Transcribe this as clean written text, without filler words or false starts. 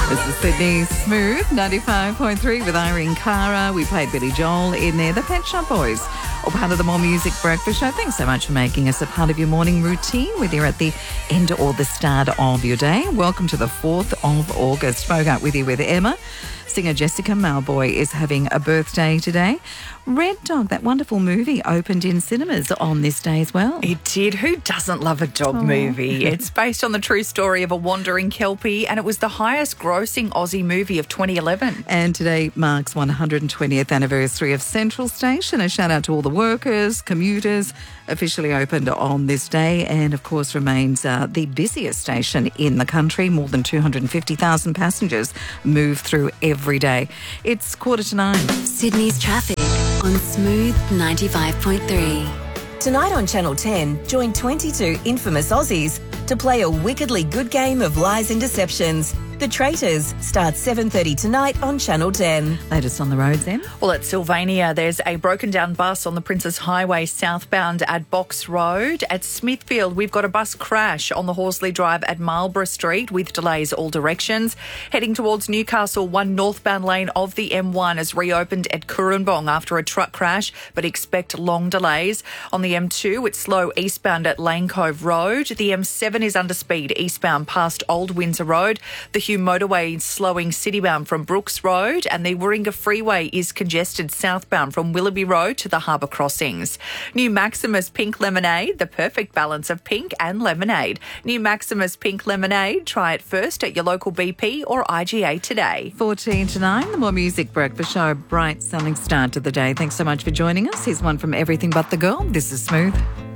This is Sydney's Smooth 95.3 with Irene Cara. We played Billy Joel in there, the Pet Shop Boys, all part of the More Music Breakfast Show. Thanks so much for making us a part of your morning routine, whether you're at the end or the start of your day. Welcome to the 4th of August. Spoke out with you with Emma. Singer Jessica Mauboy is having a birthday today. Red Dog, that wonderful movie, opened in cinemas on this day as well. It did. Who doesn't love a dog movie? It's based on the true story of a wandering Kelpie, and it was the highest grossing Aussie movie of 2011. And today marks 120th anniversary of Central Station. A shout out to all the workers, commuters, officially opened on this day, and of course remains the busiest station in the country. More than 250,000 passengers move through every day. It's 8:45. Sydney's traffic on Smooth 95.3. Tonight on Channel 10, join 22 infamous Aussies to play a wickedly good game of lies and deceptions. The Traitors starts 7:30 tonight on Channel 10. Latest on the roads, Em? Well, at Sylvania, there's a broken down bus on the Princes Highway southbound at Box Road. At Smithfield, we've got a bus crash on the Horsley Drive at Marlborough Street with delays all directions. Heading towards Newcastle, one northbound lane of the M1 is reopened at Kurrambong after a truck crash, but expect long delays. On the M2, it's slow eastbound at Lane Cove Road. The M7 is under speed eastbound past Old Windsor Road. The Hugh Motorway is slowing citybound from Brooks Road, and the Warringah Freeway is congested southbound from Willoughby Road to the Harbour Crossings. New Maximus Pink Lemonade, the perfect balance of pink and lemonade. New Maximus Pink Lemonade, try it first at your local BP or IGA today. 14 to 9, the More Music Breakfast Show. A bright, sunny start to the day. Thanks so much for joining us. Here's one from Everything But the Girl. This is Smooth.